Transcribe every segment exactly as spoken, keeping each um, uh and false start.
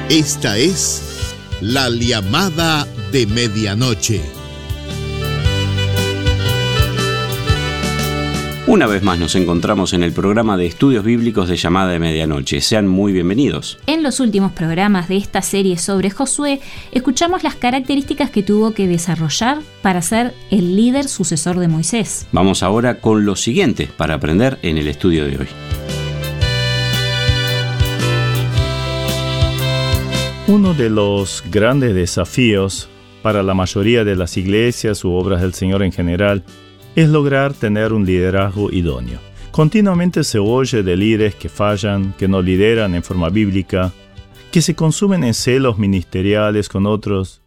Esta es la llamada de medianoche. Una vez más nos encontramos en el programa de estudios bíblicos de Llamada de Medianoche. Sean muy bienvenidos. En los últimos programas de esta serie sobre Josué, escuchamos las características que tuvo que desarrollar para ser el líder sucesor de Moisés. Vamos ahora con lo siguiente para aprender en el estudio de hoy. Uno de los grandes desafíos para la mayoría de las iglesias u obras del Señor en general es lograr tener un liderazgo idóneo. Continuamente se oye de líderes que fallan, que no lideran en forma bíblica, que se consumen en celos ministeriales con otros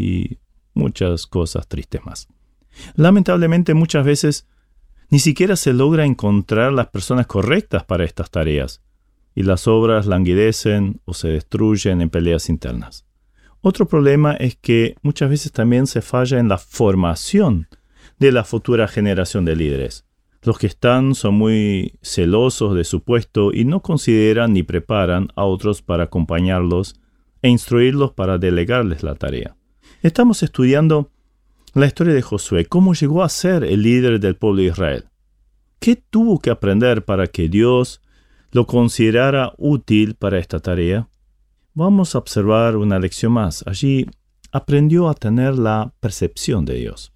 y muchas cosas tristes más. Lamentablemente muchas veces ni siquiera se logra encontrar las personas correctas para estas tareas y las obras languidecen o se destruyen en peleas internas. Otro problema es que muchas veces también se falla en la formación de la futura generación de líderes. Los que están son muy celosos de su puesto y no consideran ni preparan a otros para acompañarlos e instruirlos para delegarles la tarea. Estamos estudiando la historia de Josué, cómo llegó a ser el líder del pueblo de Israel. ¿Qué tuvo que aprender para que Dios lo considerara útil para esta tarea? Vamos a observar una lección más. Allí aprendió a tener la percepción de Dios.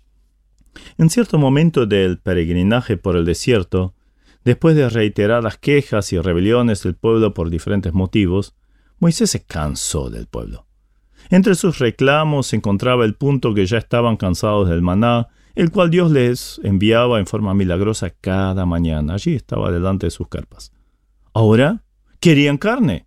En cierto momento del peregrinaje por el desierto, después de reiteradas quejas y rebeliones del pueblo por diferentes motivos, Moisés se cansó del pueblo. Entre sus reclamos se encontraba el punto que ya estaban cansados del maná, el cual Dios les enviaba en forma milagrosa cada mañana. Allí estaba delante de sus carpas. Ahora querían carne.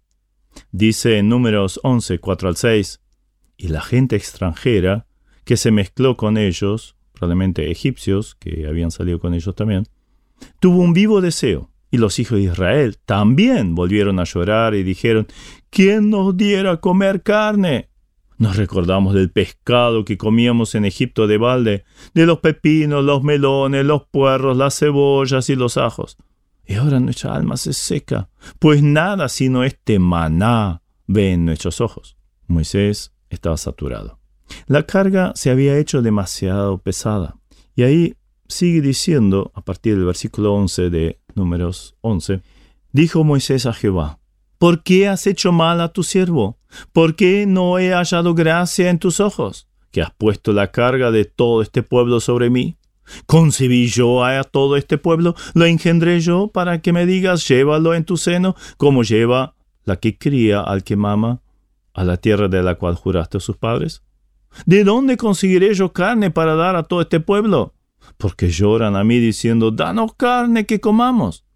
Dice en Números once, cuatro al seis, y la gente extranjera que se mezcló con ellos, probablemente egipcios, que habían salido con ellos también, tuvo un vivo deseo, y los hijos de Israel también volvieron a llorar y dijeron, ¿quién nos diera comer carne? Nos recordamos del pescado que comíamos en Egipto de balde, de los pepinos, los melones, los puerros, las cebollas y los ajos. Y ahora nuestra alma se seca, pues nada sino este maná ve en nuestros ojos. Moisés estaba saturado. La carga se había hecho demasiado pesada. Y ahí sigue diciendo, a partir del versículo once de Números once, dijo Moisés a Jehová, ¿por qué has hecho mal a tu siervo? ¿Por qué no he hallado gracia en tus ojos? ¿Que has puesto la carga de todo este pueblo sobre mí? ¿Concebí yo a todo este pueblo? ¿Lo engendré yo para que me digas, llévalo en tu seno, como lleva la que cría al que mama, a la tierra de la cual juraste a sus padres? ¿De dónde conseguiré yo carne para dar a todo este pueblo? Porque lloran a mí diciendo, danos carne que comamos.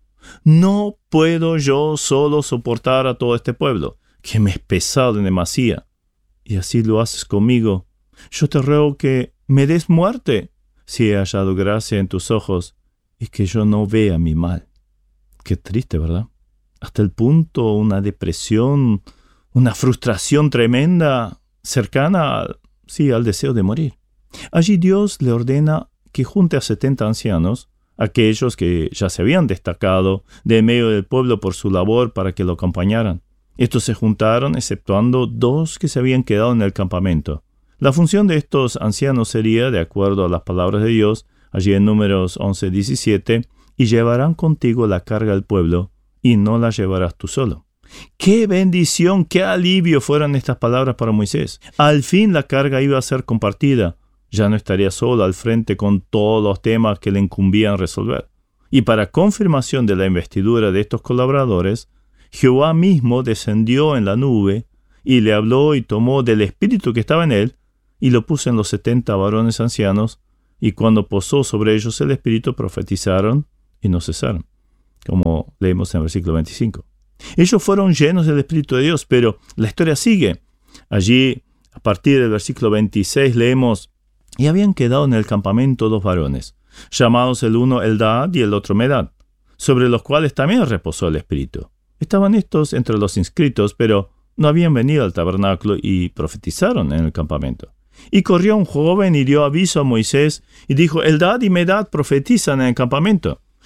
No puedo yo solo soportar a todo este pueblo, que me es pesado en demasía. Y así lo haces conmigo. Yo te ruego que me des muerte, si he hallado gracia en tus ojos, y que yo no vea mi mal. Qué triste, ¿verdad? Hasta el punto una depresión, una frustración tremenda, cercana a Sí, al deseo de morir. Allí Dios le ordena que junte a setenta ancianos, aquellos que ya se habían destacado de medio del pueblo por su labor para que lo acompañaran. Estos se juntaron, exceptuando dos que se habían quedado en el campamento. La función de estos ancianos sería, de acuerdo a las palabras de Dios, allí en Números once, diecisiete, y llevarán contigo la carga del pueblo, y no la llevarás tú solo. ¡Qué bendición, qué alivio fueron estas palabras para Moisés! Al fin la carga iba a ser compartida. Ya no estaría solo al frente con todos los temas que le incumbían resolver. Y para confirmación de la investidura de estos colaboradores, Jehová mismo descendió en la nube y le habló y tomó del espíritu que estaba en él y lo puso en los setenta varones ancianos, y cuando posó sobre ellos el espíritu profetizaron y no cesaron, como leemos en el versículo veinticinco. Ellos fueron llenos del Espíritu de Dios, pero la historia sigue. Allí, a partir del versículo veintiséis, leemos, y habían quedado en el campamento dos varones, llamados el uno Eldad y el otro Medad, sobre los cuales también reposó el Espíritu. Estaban estos entre los inscritos, pero no habían venido al tabernáculo y profetizaron en el campamento. Y corrió un joven y dio aviso a Moisés y dijo, Eldad y Medad profetizan en el campamento.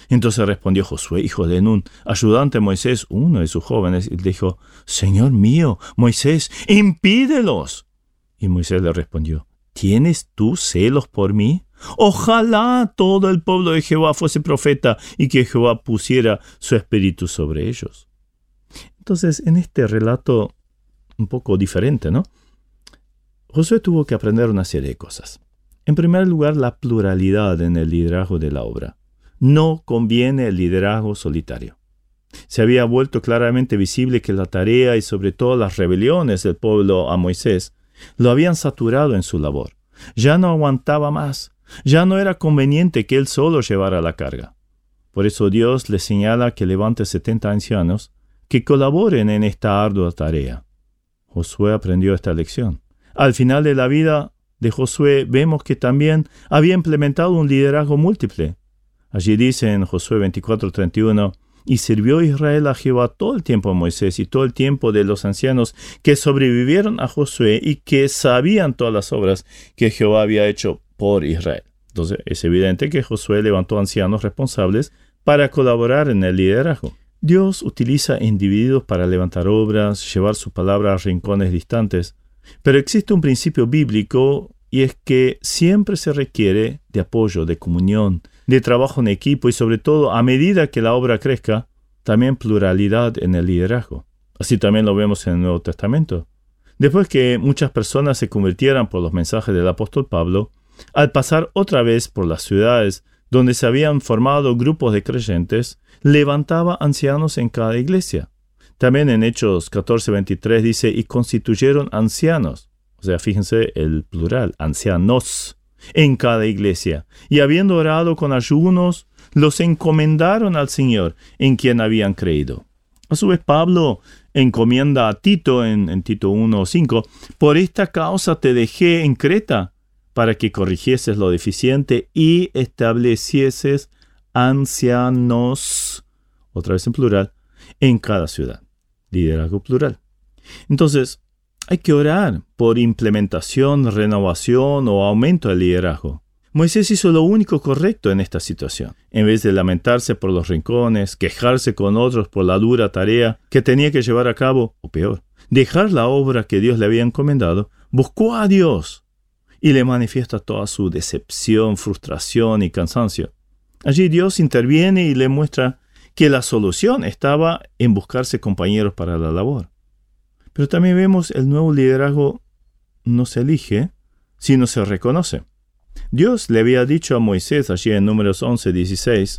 Entonces respondió Josué, hijo de Nun, ayudante de Moisés, uno de sus jóvenes, y dijo, Señor mío, Moisés, impídelos. Y Moisés le respondió, ¿tienes tú celos por mí? Ojalá todo el pueblo de Jehová fuese profeta y que Jehová pusiera su espíritu sobre ellos. Entonces, en este relato un poco diferente, ¿no? Josué tuvo que aprender una serie de cosas. En primer lugar, la pluralidad en el liderazgo de la obra. No conviene el liderazgo solitario. Se había vuelto claramente visible que la tarea y sobre todo las rebeliones del pueblo a Moisés lo habían saturado en su labor. Ya no aguantaba más. Ya no era conveniente que él solo llevara la carga. Por eso Dios le señala que levante setenta ancianos que colaboren en esta ardua tarea. Josué aprendió esta lección. Al final de la vida de Josué vemos que también había implementado un liderazgo múltiple. Allí dice en Josué veinticuatro treinta y uno, y sirvió Israel a Jehová todo el tiempo a Moisés y todo el tiempo de los ancianos que sobrevivieron a Josué y que sabían todas las obras que Jehová había hecho por Israel. Entonces es evidente que Josué levantó ancianos responsables para colaborar en el liderazgo. Dios utiliza individuos para levantar obras, llevar su palabra a rincones distantes, pero existe un principio bíblico y es que siempre se requiere de apoyo, de comunión, de trabajo en equipo y sobre todo, a medida que la obra crezca, también pluralidad en el liderazgo. Así también lo vemos en el Nuevo Testamento. Después que muchas personas se convirtieran por los mensajes del apóstol Pablo, al pasar otra vez por las ciudades donde se habían formado grupos de creyentes, levantaba ancianos en cada iglesia. También en Hechos catorce veintitrés dice, y constituyeron ancianos, o sea, fíjense el plural, ancianos, en cada iglesia, y habiendo orado con ayunos, los encomendaron al Señor, en quien habían creído. A su vez, Pablo encomienda a Tito, en, en Tito uno cinco, por esta causa te dejé en Creta, para que corrigieses lo deficiente y establecieses ancianos, otra vez en plural, en cada ciudad. Liderazgo plural. Entonces, hay que orar por implementación, renovación o aumento del liderazgo. Moisés hizo lo único correcto en esta situación. En vez de lamentarse por los rincones, quejarse con otros por la dura tarea que tenía que llevar a cabo, o peor, dejar la obra que Dios le había encomendado, buscó a Dios y le manifiesta toda su decepción, frustración y cansancio. Allí Dios interviene y le muestra que la solución estaba en buscarse compañeros para la labor. Pero también vemos el nuevo liderazgo no se elige, sino se reconoce. Dios le había dicho a Moisés, allí en Números once dieciséis,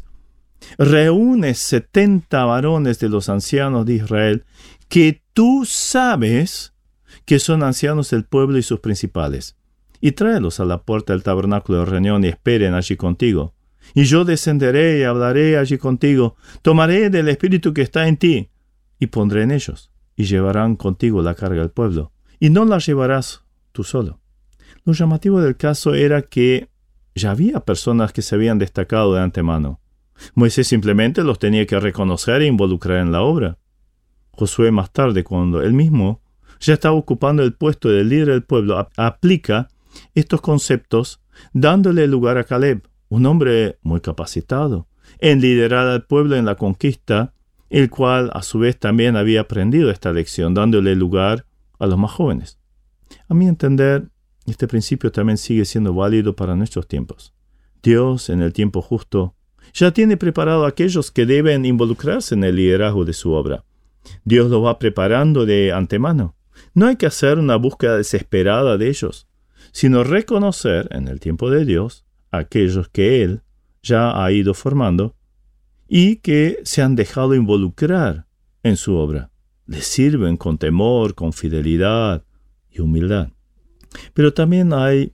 reúne setenta varones de los ancianos de Israel que tú sabes que son ancianos del pueblo y sus principales, y tráelos a la puerta del tabernáculo de reunión y esperen allí contigo. Y yo descenderé y hablaré allí contigo, tomaré del espíritu que está en ti, y pondré en ellos, y llevarán contigo la carga del pueblo, y no la llevarás tú solo. Lo llamativo del caso era que ya había personas que se habían destacado de antemano. Moisés simplemente los tenía que reconocer e involucrar en la obra. Josué más tarde, cuando él mismo ya estaba ocupando el puesto de líder del pueblo, ap- aplica estos conceptos dándole lugar a Caleb, un hombre muy capacitado en liderar al pueblo en la conquista, el cual a su vez también había aprendido esta lección, dándole lugar a los más jóvenes. A mi entender, este principio también sigue siendo válido para nuestros tiempos. Dios, en el tiempo justo, ya tiene preparado a aquellos que deben involucrarse en el liderazgo de su obra. Dios los va preparando de antemano. No hay que hacer una búsqueda desesperada de ellos, sino reconocer en el tiempo de Dios a aquellos que Él ya ha ido formando y que se han dejado involucrar en su obra. Les sirven con temor, con fidelidad y humildad. Pero también hay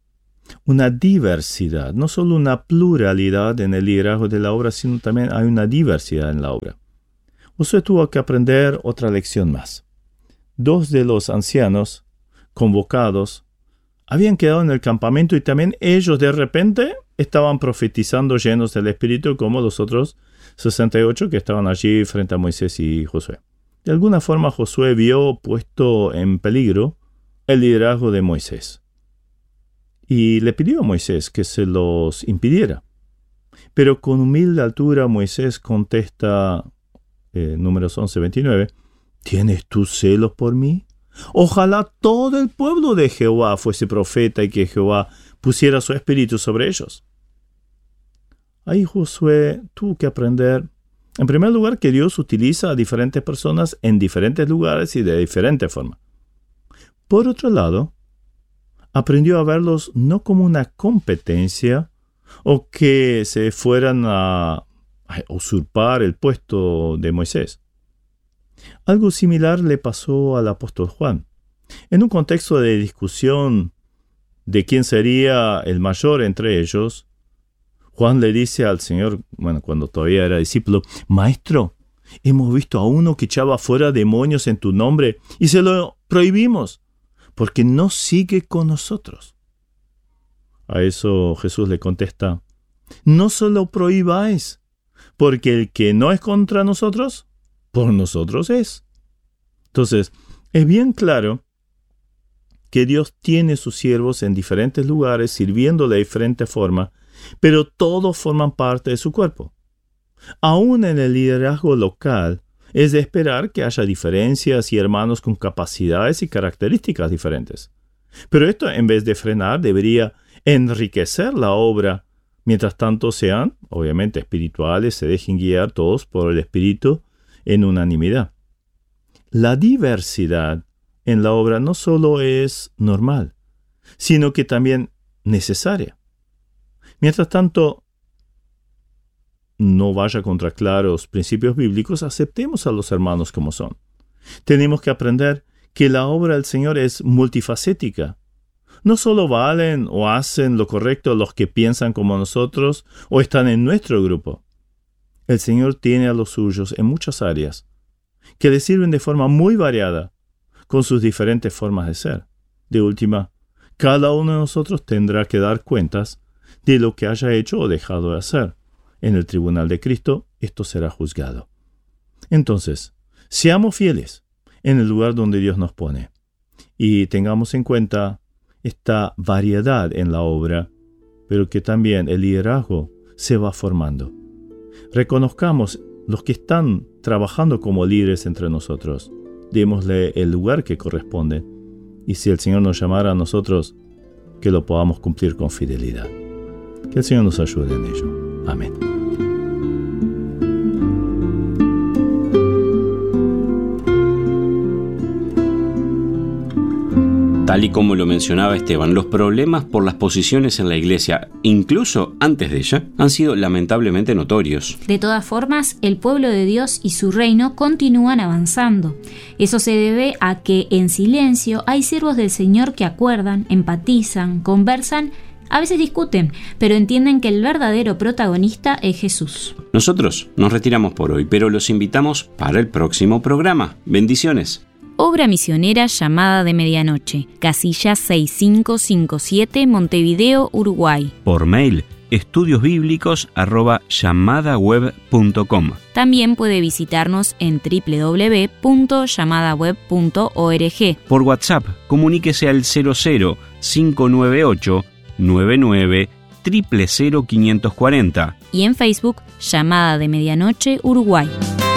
una diversidad, no solo una pluralidad en el liderazgo de la obra, sino también hay una diversidad en la obra. Josué tuvo que aprender otra lección más. Dos de los ancianos convocados habían quedado en el campamento y también ellos de repente estaban profetizando llenos del Espíritu como los otros sesenta y ocho que estaban allí frente a Moisés y Josué. De alguna forma Josué vio puesto en peligro el liderazgo de Moisés y le pidió a Moisés que se los impidiera. Pero con humilde altura Moisés contesta, eh, números once veintinueve, ¿tienes tú celos por mí? Ojalá todo el pueblo de Jehová fuese profeta y que Jehová pusiera su espíritu sobre ellos. Ahí Josué tuvo que aprender, en primer lugar, que Dios utiliza a diferentes personas en diferentes lugares y de diferente forma. Por otro lado, aprendió a verlos no como una competencia o que se fueran a, a usurpar el puesto de Moisés. Algo similar le pasó al apóstol Juan. En un contexto de discusión de quién sería el mayor entre ellos, Juan le dice al Señor, bueno, cuando todavía era discípulo, Maestro, hemos visto a uno que echaba fuera demonios en tu nombre y se lo prohibimos, porque no sigue con nosotros. A eso Jesús le contesta, no se lo prohibáis, porque el que no es contra nosotros, por nosotros es. Entonces, es bien claro que Dios tiene sus siervos en diferentes lugares, sirviendo de diferente forma, pero todos forman parte de su cuerpo. Aún en el liderazgo local, es de esperar que haya diferencias y hermanos con capacidades y características diferentes. Pero esto, en vez de frenar, debería enriquecer la obra, mientras tanto sean, obviamente, espirituales, se dejen guiar todos por el Espíritu en unanimidad. La diversidad en la obra no solo es normal, sino que también necesaria. Mientras tanto, no vaya contra claros principios bíblicos, aceptemos a los hermanos como son. Tenemos que aprender que la obra del Señor es multifacética. No solo valen o hacen lo correcto los que piensan como nosotros o están en nuestro grupo. El Señor tiene a los suyos en muchas áreas, que le sirven de forma muy variada, con sus diferentes formas de ser. De última, cada uno de nosotros tendrá que dar cuentas de lo que haya hecho o dejado de hacer. En el tribunal de Cristo, esto será juzgado. Entonces, seamos fieles en el lugar donde Dios nos pone y tengamos en cuenta esta variedad en la obra, pero que también el liderazgo se va formando. Reconozcamos los que están trabajando como líderes entre nosotros. Démosle el lugar que corresponde. Y si el Señor nos llamara a nosotros, que lo podamos cumplir con fidelidad. Que el Señor nos ayude en ello. Amén. Tal y como lo mencionaba Esteban, los problemas por las posiciones en la iglesia, incluso antes de ella, han sido lamentablemente notorios. De todas formas, el pueblo de Dios y su reino continúan avanzando. Eso se debe a que en silencio hay siervos del Señor que acuerdan, empatizan, conversan, a veces discuten, pero entienden que el verdadero protagonista es Jesús. Nosotros nos retiramos por hoy, pero los invitamos para el próximo programa. Bendiciones. Obra misionera Llamada de Medianoche, casilla seis cinco cinco siete, Montevideo, Uruguay. Por mail, estudiosbíblicos arroba llamadaweb punto com. También puede visitarnos en doble u doble u doble u punto llamadaweb punto org. Por WhatsApp, comuníquese al cero cero cinco nueve ocho nueve nueve cero cero cero quinientos cuarenta. Y en Facebook, Llamada de Medianoche, Uruguay.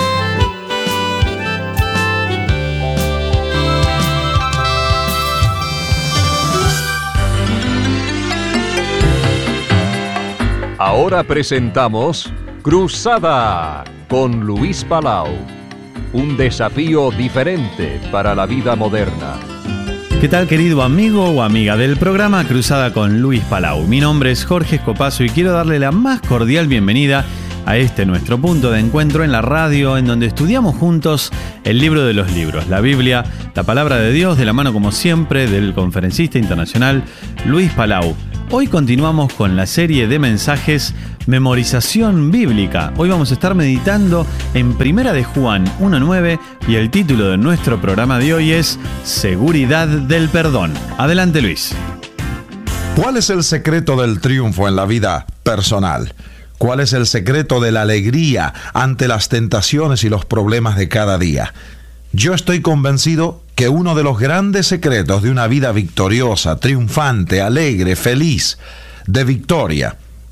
Ahora presentamos Cruzada con Luis Palau. Un desafío diferente para la vida moderna. ¿Qué tal, querido amigo o amiga del programa Cruzada con Luis Palau? Mi nombre es Jorge Escopazo y quiero darle la más cordial bienvenida a este nuestro punto de encuentro en la radio, en donde estudiamos juntos el libro de los libros, la Biblia, la palabra de Dios, de la mano como siempre del conferencista internacional Luis Palau. Hoy continuamos con la serie de mensajes Memorización Bíblica. Hoy vamos a estar meditando en Primera de Juan uno nueve y el título de nuestro programa de hoy es Seguridad del Perdón. Adelante, Luis. ¿Cuál es el secreto del triunfo en la vida personal? ¿Cuál es el secreto de la alegría ante las tentaciones y los problemas de cada día? Yo estoy convencido que uno de los grandes secretos de una vida victoriosa, triunfante, alegre, feliz, de victoria,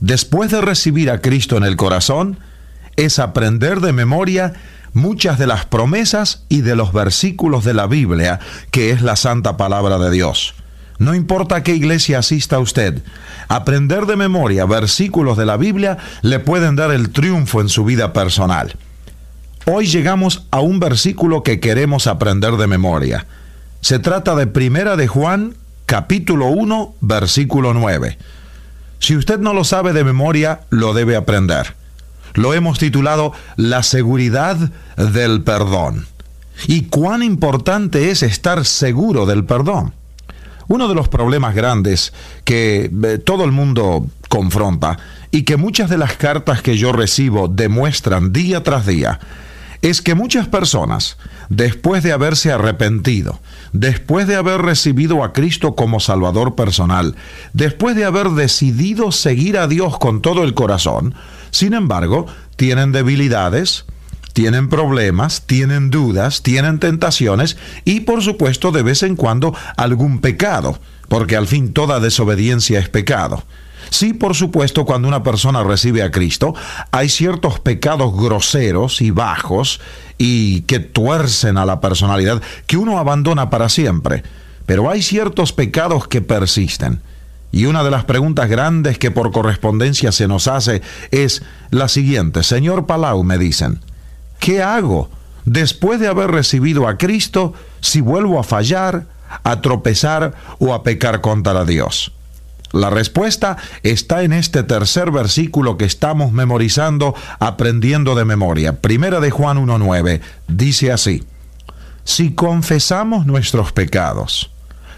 después de recibir a Cristo en el corazón, es aprender de memoria muchas de las promesas y de los versículos de la Biblia, que es la santa palabra de Dios. No importa a qué iglesia asista usted, aprender de memoria versículos de la Biblia le pueden dar el triunfo en su vida personal. Hoy llegamos a un versículo que queremos aprender de memoria. Se trata de Primera de Juan, capítulo uno, versículo nueve. Si usted no lo sabe de memoria, lo debe aprender. Lo hemos titulado La seguridad del perdón. ¿Y cuán importante es estar seguro del perdón? Uno de los problemas grandes que eh, todo el mundo confronta y que muchas de las cartas que yo recibo demuestran día tras día es que muchas personas, después de haberse arrepentido, después de haber recibido a Cristo como Salvador personal, después de haber decidido seguir a Dios con todo el corazón, sin embargo, tienen debilidades, tienen problemas, tienen dudas, tienen tentaciones y, por supuesto, de vez en cuando algún pecado, porque al fin toda desobediencia es pecado. Sí, por supuesto, cuando una persona recibe a Cristo, hay ciertos pecados groseros y bajos y que tuercen a la personalidad que uno abandona para siempre. Pero hay ciertos pecados que persisten. Y una de las preguntas grandes que por correspondencia se nos hace es la siguiente. Señor Palau, me dicen, ¿qué hago después de haber recibido a Cristo si vuelvo a fallar, a tropezar o a pecar contra Dios? La respuesta está en este tercer versículo que estamos memorizando, aprendiendo de memoria. Primera de Juan uno nueve, dice así: si confesamos nuestros pecados,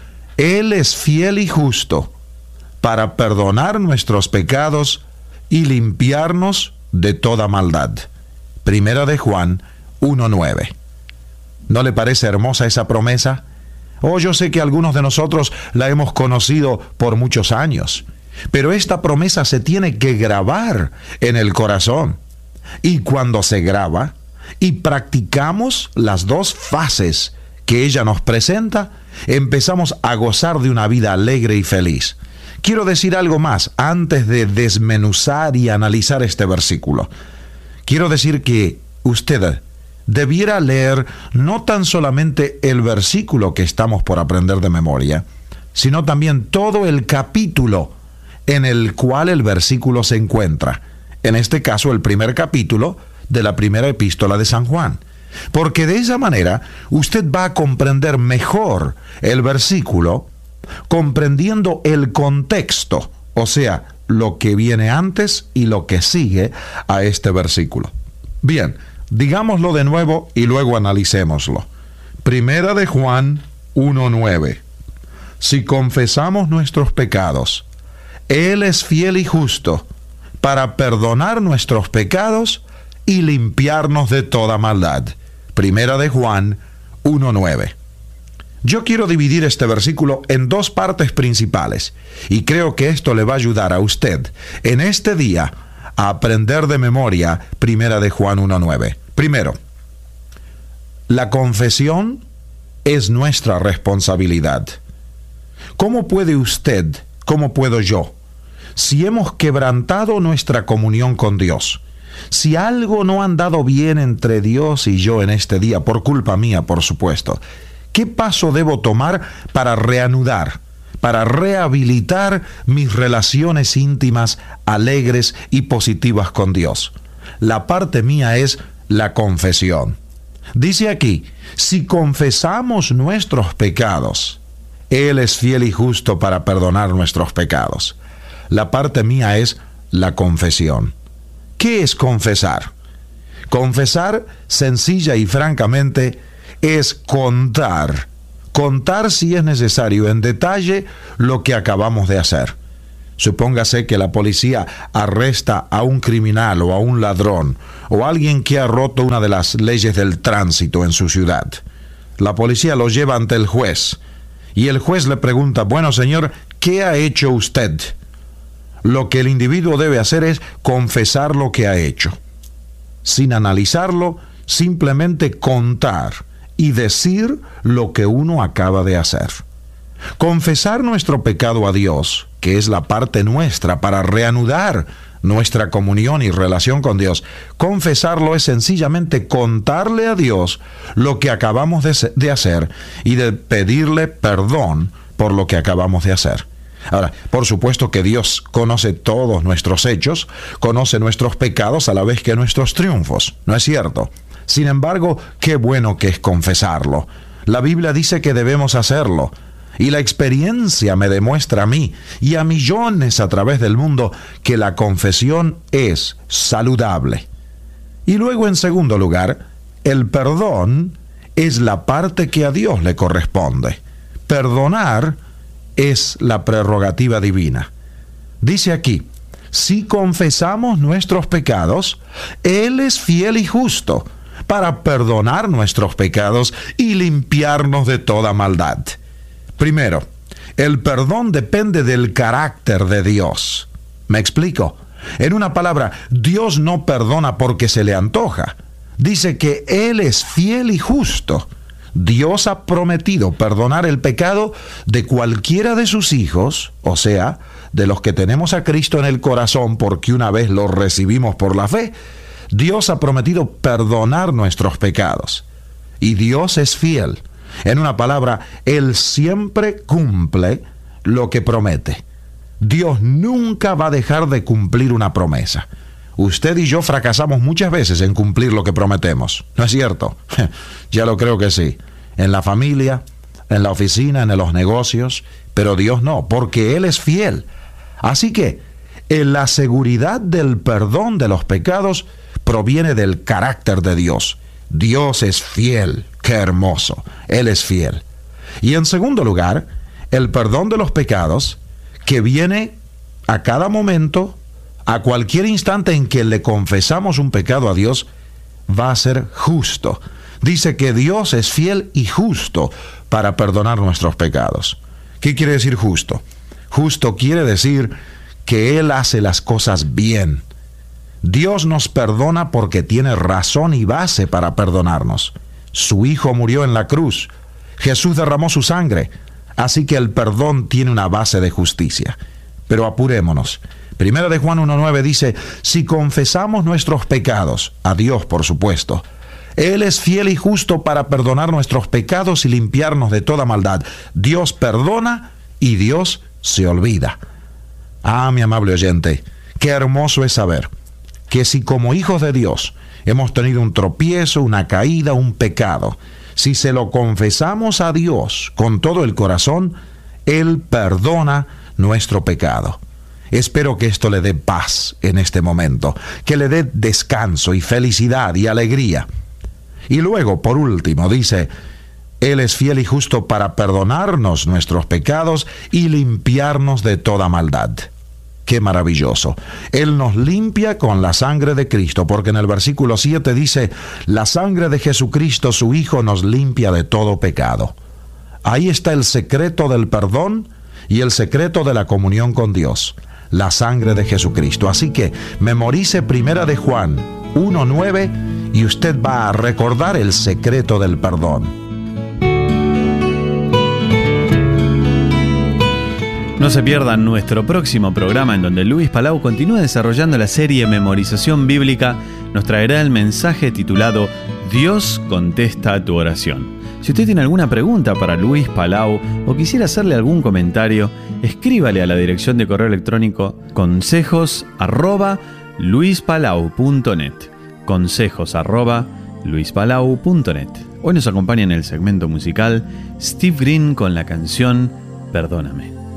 Él es fiel y justo para perdonar nuestros pecados y limpiarnos de toda maldad. Primera de Juan uno nueve. ¿No le parece hermosa esa promesa? Oh, yo sé que algunos de nosotros la hemos conocido por muchos años, pero esta promesa se tiene que grabar en el corazón. Y cuando se graba y practicamos las dos fases que ella nos presenta, empezamos a gozar de una vida alegre y feliz. Quiero decir algo más antes de desmenuzar y analizar este versículo. Quiero decir que usted debiera leer no tan solamente el versículo que estamos por aprender de memoria, sino también todo el capítulo en el cual el versículo se encuentra. En este caso, el primer capítulo de la primera epístola de San Juan. Porque de esa manera usted va a comprender mejor el versículo, comprendiendo el contexto, o sea, lo que viene antes y lo que sigue a este versículo. Bien, digámoslo de nuevo y luego analicémoslo. Primera de Juan uno nueve. Si confesamos nuestros pecados, Él es fiel y justo para perdonar nuestros pecados y limpiarnos de toda maldad. Primera de Juan uno nueve. Yo quiero dividir este versículo en dos partes principales y creo que esto le va a ayudar a usted en este día a aprender de memoria Primera de Juan uno nueve. Primero, la confesión es nuestra responsabilidad. ¿Cómo puede usted, cómo puedo yo, si hemos quebrantado nuestra comunión con Dios, si algo no ha andado bien entre Dios y yo en este día, por culpa mía, por supuesto, qué paso debo tomar para reanudar, para rehabilitar mis relaciones íntimas, alegres y positivas con Dios? La parte mía es la confesión. Dice aquí, si confesamos nuestros pecados, Él es fiel y justo para perdonar nuestros pecados. La parte mía es la confesión. ¿Qué es confesar? Confesar, sencilla y francamente, es contar. Contar, si es necesario, en detalle lo que acabamos de hacer. Supóngase que la policía arresta a un criminal o a un ladrón o a alguien que ha roto una de las leyes del tránsito en su ciudad. La policía lo lleva ante el juez y el juez le pregunta, bueno señor, ¿qué ha hecho usted? Lo que el individuo debe hacer es confesar lo que ha hecho. Sin analizarlo, simplemente contar y decir lo que uno acaba de hacer. Confesar nuestro pecado a Dios que es la parte nuestra para reanudar nuestra comunión y relación con Dios. Confesarlo es sencillamente contarle a Dios lo que acabamos de, de hacer y de pedirle perdón por lo que acabamos de hacer. Ahora, por supuesto que Dios conoce todos nuestros hechos, conoce nuestros pecados a la vez que nuestros triunfos, ¿no es cierto? Sin embargo, qué bueno que es confesarlo. La Biblia dice que debemos hacerlo. Y la experiencia me demuestra a mí y a millones a través del mundo que la confesión es saludable. Y luego, en segundo lugar, el perdón es la parte que a Dios le corresponde. Perdonar es la prerrogativa divina. Dice aquí, si confesamos nuestros pecados, Él es fiel y justo para perdonar nuestros pecados y limpiarnos de toda maldad. Primero, el perdón depende del carácter de Dios. ¿Me explico? En una palabra, Dios no perdona porque se le antoja. Dice que Él es fiel y justo. Dios ha prometido perdonar el pecado de cualquiera de sus hijos, o sea, de los que tenemos a Cristo en el corazón porque una vez lo recibimos por la fe. Dios ha prometido perdonar nuestros pecados. Y Dios es fiel. En una palabra, Él siempre cumple lo que promete. Dios nunca va a dejar de cumplir una promesa. Usted y yo fracasamos muchas veces en cumplir lo que prometemos, ¿no es cierto? Ya lo creo que sí. En la familia, en la oficina, en los negocios, pero Dios no, porque Él es fiel. Así que, en la seguridad del perdón de los pecados proviene del carácter de Dios. Dios es fiel. ¡Qué hermoso! Él es fiel. Y en segundo lugar, el perdón de los pecados, que viene a cada momento, a cualquier instante en que le confesamos un pecado a Dios, va a ser justo. Dice que Dios es fiel y justo para perdonar nuestros pecados. ¿Qué quiere decir justo? Justo quiere decir que Él hace las cosas bien. Dios nos perdona porque tiene razón y base para perdonarnos. Su Hijo murió en la cruz. Jesús derramó su sangre. Así que el perdón tiene una base de justicia. Pero apurémonos. Primera de Juan uno nueve dice, si confesamos nuestros pecados, a Dios por supuesto, Él es fiel y justo para perdonar nuestros pecados y limpiarnos de toda maldad. Dios perdona y Dios se olvida. Ah, mi amable oyente, qué hermoso es saber que si como hijos de Dios hemos tenido un tropiezo, una caída, un pecado, si se lo confesamos a Dios con todo el corazón, Él perdona nuestro pecado. Espero que esto le dé paz en este momento, que le dé descanso y felicidad y alegría. Y luego, por último, dice, Él es fiel y justo para perdonarnos nuestros pecados y limpiarnos de toda maldad. ¡Qué maravilloso! Él nos limpia con la sangre de Cristo, porque en el versículo siete dice, la sangre de Jesucristo, su Hijo, nos limpia de todo pecado. Ahí está el secreto del perdón y el secreto de la comunión con Dios, la sangre de Jesucristo. Así que memorice Primera de Juan uno nueve y usted va a recordar el secreto del perdón. No se pierdan nuestro próximo programa en donde Luis Palau continúa desarrollando la serie Memorización Bíblica. Nos traerá el mensaje titulado Dios contesta tu oración. Si usted tiene alguna pregunta para Luis Palau o quisiera hacerle algún comentario, escríbale a la dirección de correo electrónico consejos arroba luispalau punto net. Consejos arroba luispalau punto net. Hoy nos acompaña en el segmento musical Steve Green con la canción Perdóname.